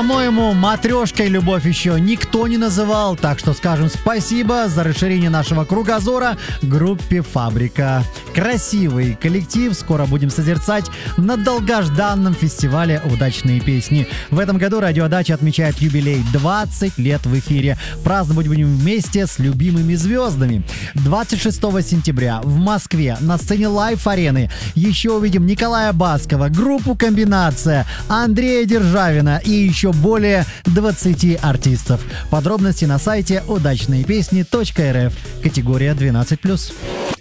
По-моему, матрешкой любовь еще никто не называл, так что скажем спасибо за расширение нашего кругозора группе «Фабрика». Красивый коллектив скоро будем созерцать на долгожданном фестивале «Удачные песни». В этом году радиодача отмечает юбилей 20 лет в эфире. Праздновать будем вместе с любимыми звездами. 26 сентября в Москве на сцене Лайф-арены еще увидим Николая Баскова, группу «Комбинация», Андрея Державина и еще более 20 артистов. Подробности на сайте удачныепесни.рф. Категория 12+.